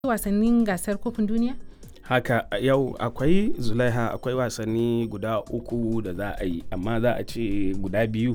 wasannin gasar kofin duniya? Haka yau akwai Zulaiha, akwai wasanni guda 3 da za a yi, amma za a ce guda 2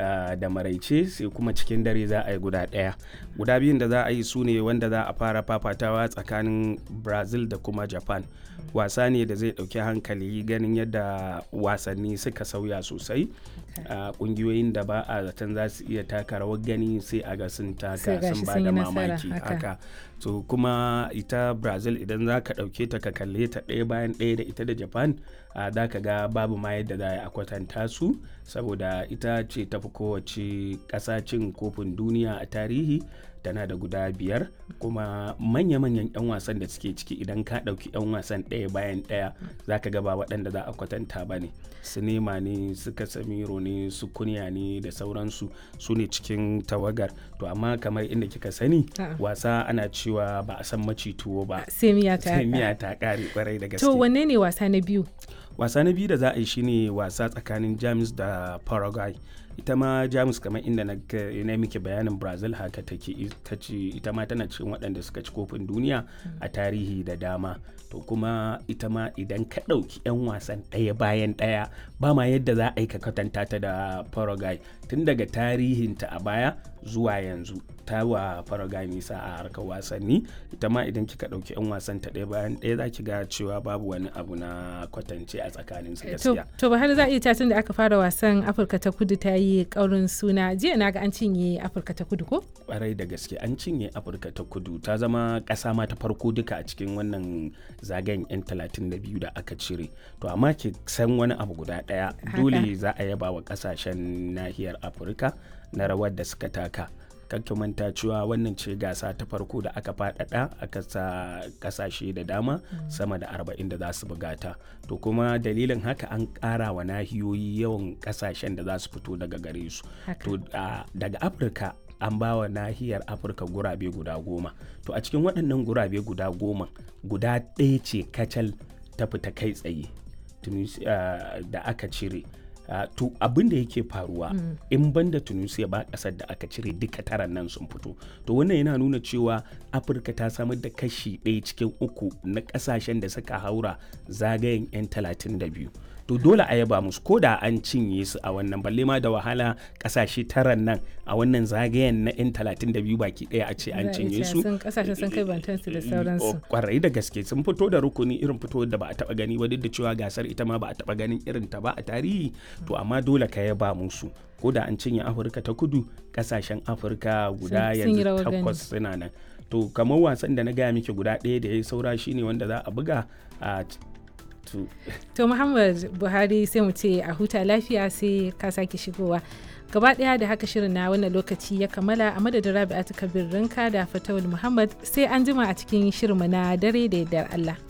da maraice sai kuma cikin dare za a yi guda 1. Guda 2 da za a yi su ne wanda za a fara fafatawa tsakanin Brazil da kuma Japan. Wasa ne da zai ɗauki hankali ganin yadda wasanni suka sauya sosai. Ƙungiyoyin da ba a zaton za su iya taka rawar gani sai a ga sun taka sun ba da mamaki haka. So kuma ita Brazil idan za ka ɗauke ta ka kalle ta ɗaya bayan ɗaya da ita da Japan, za ka ga babu ma yadda za a kwatanta su, saboda ita ce tafi kowace ƙasa cin kofin duniya a tarihi, tana da guda 5 kuma manya-manyan 'yan wasan da suke ciki idan ka ɗauki 'yan wasan ɗaya bayan ɗaya za ka ga ba waɗanda za a kwatanta ba ne. Su Nema ne, su Casemiro ne, su Kunya ne da sauransu, su ne cikin tawagar. To amma kamar inda kika sani wasa ana cewa ba a san maci tuwo ba sai miya ta ƙare kwarai da gaske. To wanne ne wasa na biyu? Wasa na biyu da za a yi shine wasa tsakanin Jamus da Paraguay. Ita ma Jamus kamar inda na miki bayanin Brazil haka take, ita ma tana cikin waɗanda suka ci kofin duniya a tarihi da dama. To kuma ita ma idan ka ɗauki 'yan wasan ɗaya bayan ɗaya ba ma yadda za a yi ka kwatanta ta da Paraguay, tun daga tarihinta a baya zuwa yanzu ta wa Paraguay nisa a harkar wasanni. Ita ma idan kika ɗauki 'yan wasan ta ɗaya bayan ɗaya za ki ga cewa babu wani abu na kwatance a tsakanin su gaskiya. To ba har za a iya tun da aka fara wasan Afirka ta Kudu ta yi ƙaurin suna. Jiya na ga an cinye Afirka ta Kudu ko? Ƙwarai da gaske an cinye Afirka ta Kudu, ta zama ƙasa ma ta farko duka a cikin wannan zagayen 'yan 32 da aka cire. To amma ki san wani abu guda ɗaya, dole za a yaba wa ƙasashen nahiyar Afirka na rawar da suka taka. Kakki manta cewa wannan ce gasa ta farko da aka faɗaɗa aka sa ƙasashe da dama sama da 40 da za su bugata. To kuma dalilin haka an ƙara wa nahiyoyi yawan ƙasashen da za su fito daga gare su. To daga Afirka an ba wa nahiyar Afirka gurabe guda 10. To a cikin waɗannan gurabe guda 10 guda ɗaya ce kacal ta fita kai tsaye da aka cire. To abin da yake faruwa in banda Tunisia ba kasar da aka cire duka 9 nan sun fito. To wannan yana nuna cewa Afirka ta samar da kashi 1 cikin 3 na kasashen da suka haura zagayen 'yan 32. To dole a yaba musu ko da an cinye su a wannan, balle ma da wahala kasashe 9 nan a wannan zagayen na 'yan 32 baki daya a ce an cinye su. Kasashen sun kai bantansu da sauransu. Kwarai da gaske sun fito da rukuni irin fito da ba a taba gani ba, duk da cewa gasar ita ma ba a taba ganin irin ta ba a tarihi. To amma dole ka yaba musu ko da an cinye Afirka ta Kudu, kasashen Afirka guda yanzu 8 suna nan. To kamar wasan da na gaya miki guda ɗaya da ya saura shine wanda za a buga a To Muhammad Buhari sai mu ce a huta lafiya, sai ka sake shigowa. Gaba daya da haka shirin na wannan lokaci ya kammala, a madadin Rabi'atu Kabir Rinka da Fatawul Muhammad, sai an jima a cikin shirinmu na dare da yardar Allah.